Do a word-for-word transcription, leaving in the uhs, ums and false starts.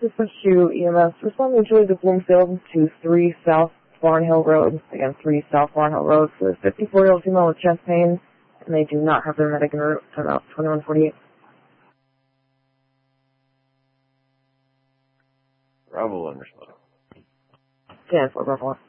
to switch to E M S. Respond mutually to Bloomfield to three South Barnhill Road. Again, three South Barnhill Road for a fifty-four-year-old female with chest pain, and they do not have their medic en route. Time out, twenty-one forty-eight. Bravo, understand. ten four, Bravo.